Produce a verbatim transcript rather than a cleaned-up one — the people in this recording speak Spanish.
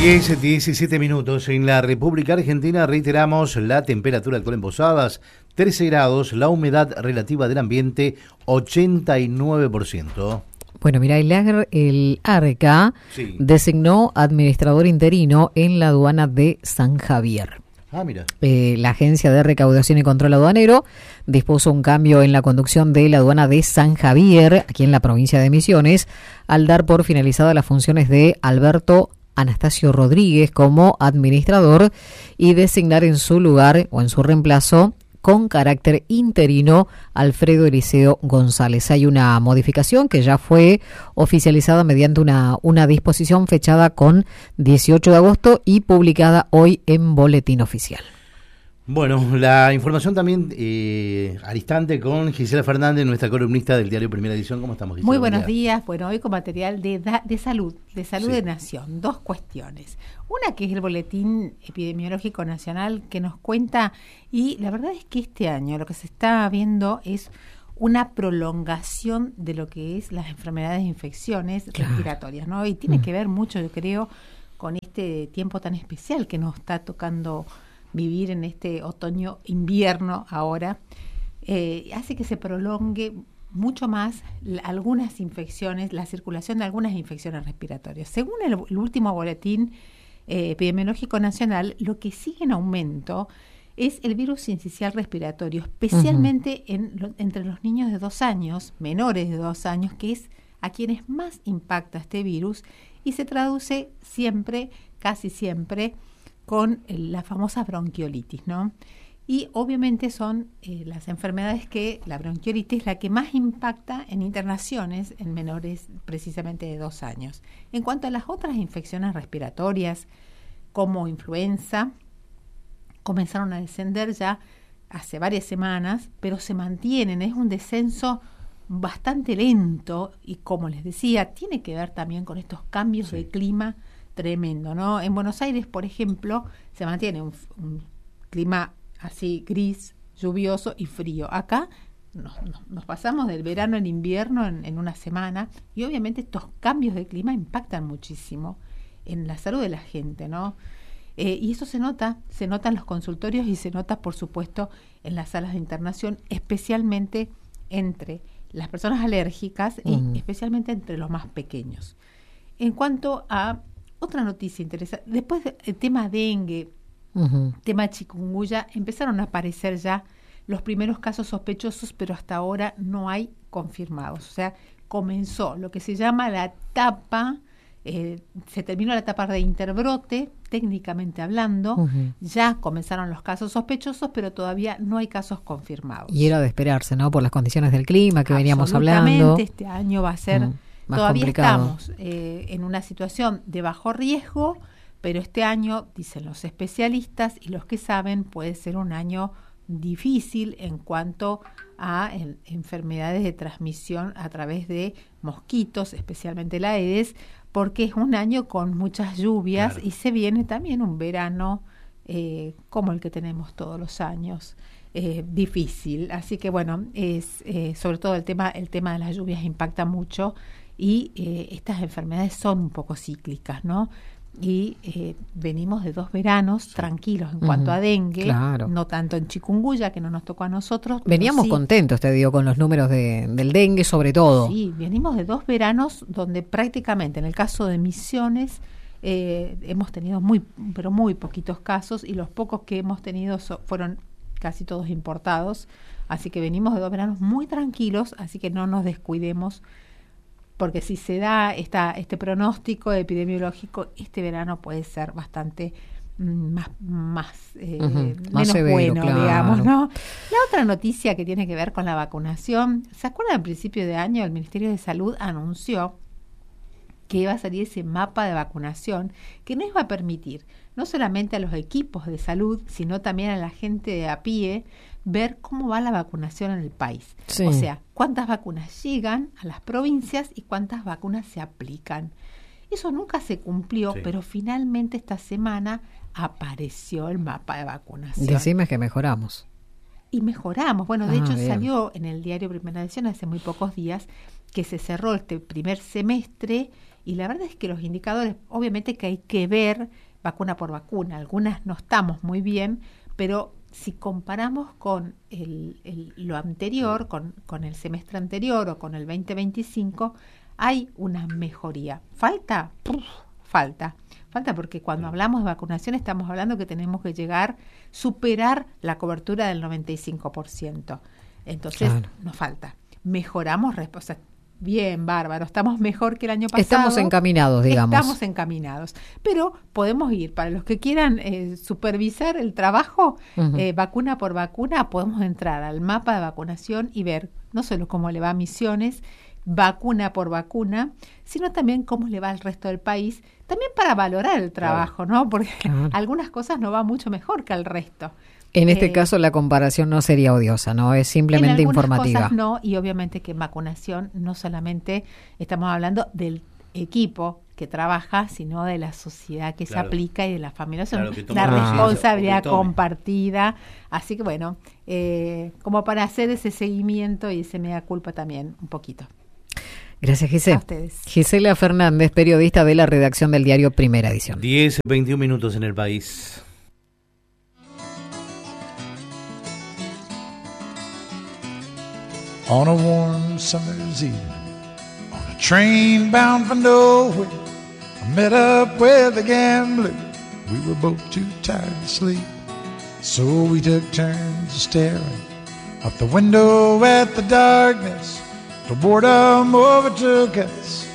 diez, diecisiete minutos. En la República Argentina reiteramos la temperatura actual en Posadas, trece grados, la humedad relativa del ambiente, ochenta y nueve por ciento. Bueno, mira, el, AR, el ARCA sí. designó administrador interino en la aduana de San Javier. Ah, mira. Eh, la Agencia de Recaudación y Control Aduanero dispuso un cambio en la conducción de la aduana de San Javier, aquí en la provincia de Misiones, al dar por finalizadas las funciones de Alberto Anastasio Rodríguez como administrador y designar en su lugar o en su reemplazo con carácter interino Alfredo Eliseo González. Hay una modificación que ya fue oficializada mediante una, una disposición fechada con dieciocho de agosto y publicada hoy en Boletín Oficial. Bueno, la información también eh, al instante con Gisela Fernández, nuestra columnista del diario Primera Edición. ¿Cómo estamos, Gisela? Muy buenos días. Bueno, hoy con material de, da, de salud, de salud sí. de nación. Dos cuestiones. Una que es el Boletín Epidemiológico Nacional que nos cuenta, y la verdad es que este año lo que se está viendo es una prolongación de lo que es las enfermedades e infecciones claro. respiratorias, ¿no? Y tiene mm. que ver mucho, yo creo, con este tiempo tan especial que nos está tocando vivir en este otoño-invierno ahora, eh, hace que se prolongue mucho más la, algunas infecciones, la circulación de algunas infecciones respiratorias. Según el, el último boletín eh, epidemiológico nacional, lo que sigue en aumento es el virus sincicial respiratorio, especialmente uh-huh. en lo, entre los niños de dos años, menores de dos años, que es a quienes más impacta este virus y se traduce siempre, casi siempre, con la famosa bronquiolitis, ¿no? Y obviamente son eh, las enfermedades que, la bronquiolitis es la que más impacta en internaciones en menores precisamente de dos años. En cuanto a las otras infecciones respiratorias, como influenza, comenzaron a descender ya hace varias semanas, pero se mantienen, es un descenso bastante lento y, como les decía, tiene que ver también con estos cambios sí. de clima tremendo, ¿no? En Buenos Aires, por ejemplo, se mantiene un, un clima así gris, lluvioso y frío. Acá nos, nos, nos pasamos del verano al invierno en, en una semana y obviamente estos cambios de clima impactan muchísimo en la salud de la gente, ¿no? Eh, y eso se nota, se nota en los consultorios y se nota, por supuesto, en las salas de internación, especialmente entre las personas alérgicas uh-huh. y especialmente entre los más pequeños. En cuanto a otra noticia interesante, después del tema dengue, uh-huh. tema chikungunya, empezaron a aparecer ya los primeros casos sospechosos, pero hasta ahora no hay confirmados. O sea, comenzó lo que se llama la etapa, eh, se terminó la etapa de interbrote, técnicamente hablando, uh-huh. ya comenzaron los casos sospechosos, pero todavía no hay casos confirmados. Y era de esperarse, ¿no? Por las condiciones del clima que veníamos hablando. Absolutamente, este año va a ser... Uh-huh. Más Todavía complicado. Estamos eh, en una situación de bajo riesgo, pero este año, dicen los especialistas y los que saben, puede ser un año difícil en cuanto a en, enfermedades de transmisión a través de mosquitos, especialmente la Aedes, porque es un año con muchas lluvias claro. y se viene también un verano eh, como el que tenemos todos los años. Eh, difícil, así que bueno, es eh, sobre todo el tema, el tema de las lluvias impacta mucho. Y eh, estas enfermedades son un poco cíclicas, ¿no? Y eh, venimos de dos veranos sí. tranquilos en uh-huh. cuanto a dengue, claro. no tanto en chikungunya, que no nos tocó a nosotros. Veníamos sí. contentos, te digo, con los números de, del dengue sobre todo. Sí, venimos de dos veranos donde prácticamente, en el caso de Misiones, eh, hemos tenido muy, pero muy poquitos casos, y los pocos que hemos tenido so, fueron casi todos importados. Así que venimos de dos veranos muy tranquilos, así que no nos descuidemos, porque si se da esta, este pronóstico epidemiológico, este verano puede ser bastante más, más, eh, uh-huh, menos más severo, bueno, claro. digamos, ¿no? La otra noticia que tiene que ver con la vacunación, ¿se acuerdan? Al principio de año el Ministerio de Salud anunció que iba a salir ese mapa de vacunación que nos va a permitir no solamente a los equipos de salud, sino también a la gente de a pie, ver cómo va la vacunación en el país. Sí. O sea, cuántas vacunas llegan a las provincias y cuántas vacunas se aplican. Eso nunca se cumplió, sí. pero finalmente esta semana apareció el mapa de vacunación. Decime que mejoramos. Y mejoramos. Bueno, de ah, hecho bien. Salió en el diario Primera Edición hace muy pocos días que se cerró este primer semestre Y la verdad es que los indicadores, obviamente que hay que ver vacuna por vacuna, algunas no estamos muy bien, pero si comparamos con el, el, lo anterior, con, con el semestre anterior o con el veinte veinticinco, hay una mejoría. ¿Falta? Puf, falta. Falta porque cuando hablamos de vacunación estamos hablando que tenemos que llegar, superar la cobertura del noventa y cinco por ciento. Entonces, claro, nos falta. Mejoramos, o sea, bien, bárbaro, estamos mejor que el año pasado. Estamos encaminados, digamos. Estamos encaminados. Pero podemos ir, para los que quieran eh, supervisar el trabajo, uh-huh. eh, vacuna por vacuna, podemos entrar al mapa de vacunación y ver no solo cómo le va a Misiones, vacuna por vacuna, sino también cómo le va al resto del país, también para valorar el trabajo, claro, ¿no? Porque claro, algunas cosas no van mucho mejor que al resto. En este eh, caso la comparación no sería odiosa, ¿no? Es simplemente en informativa. Cosas no, y obviamente que en vacunación no solamente estamos hablando del equipo que trabaja, sino de la sociedad que claro, se aplica y de la familia. Claro, es una responsabilidad compartida. Así que bueno, eh, como para hacer ese seguimiento y ese mea culpa también un poquito. Gracias, Gisela. A ustedes. Gisela Fernández, periodista de la redacción del diario Primera Edición. diez, veintiún minutos en el país. On a warm summer's evening, on a train bound for nowhere, I met up with a gambler. We were both too tired to sleep, so we took turns staring out the window at the darkness till boredom overtook us.